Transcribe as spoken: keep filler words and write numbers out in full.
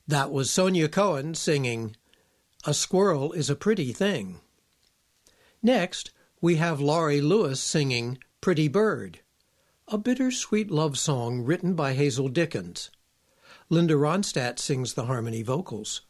That was Sonia Cohen singing A Squirrel is a Pretty Thing. Next, we have Laurie Lewis singing Pretty Bird, a bittersweet love song written by Hazel Dickens. Linda Ronstadt sings the harmony vocals.